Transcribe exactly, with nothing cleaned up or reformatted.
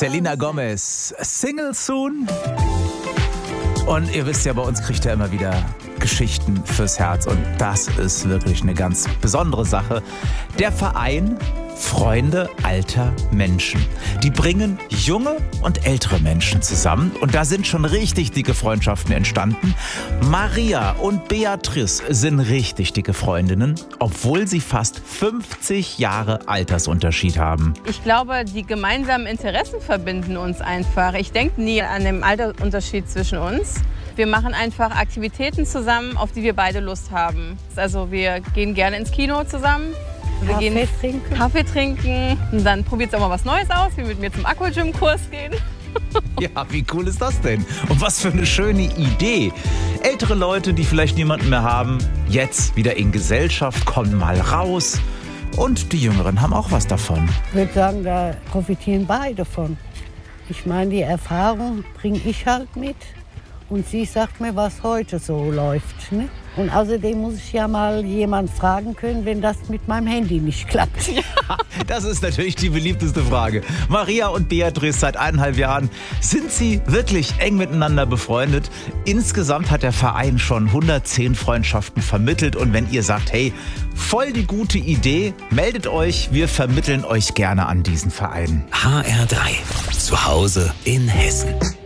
Selena Gomez, Single Soon. Und ihr wisst ja, bei uns kriegt er immer wieder Geschichten fürs Herz. Und das ist wirklich eine ganz besondere Sache. Der Verein Freunde alter Menschen. Die bringen junge und ältere Menschen zusammen. Und da sind schon richtig dicke Freundschaften entstanden. Maria und Beatrice sind richtig dicke Freundinnen, obwohl sie fast fünfzig Jahre Altersunterschied haben. Ich glaube, die gemeinsamen Interessen verbinden uns einfach. Ich denke nie an den Altersunterschied zwischen uns. Wir machen einfach Aktivitäten zusammen, auf die wir beide Lust haben. Also wir gehen gerne ins Kino zusammen. Wir Kaffee gehen trinken. Kaffee trinken. Und dann probiert es auch mal was Neues aus, wie mit mir zum Aquagym-Kurs gehen. Ja, wie cool ist das denn? Und was für eine schöne Idee. Ältere Leute, die vielleicht niemanden mehr haben, jetzt wieder in Gesellschaft, kommen mal raus. Und die Jüngeren haben auch was davon. Ich würde sagen, da profitieren beide von. Ich meine, die Erfahrung bringe ich halt mit. Und sie sagt mir, was heute so läuft. Ne? Und außerdem muss ich ja mal jemanden fragen können, wenn das mit meinem Handy nicht klappt. Ja, das ist natürlich die beliebteste Frage. Maria und Beatrice, seit eineinhalb Jahren sind sie wirklich eng miteinander befreundet. Insgesamt hat der Verein schon hundertzehn Freundschaften vermittelt. Und wenn ihr sagt, hey, voll die gute Idee, meldet euch. Wir vermitteln euch gerne an diesen Verein. H R drei. Zu Hause in Hessen.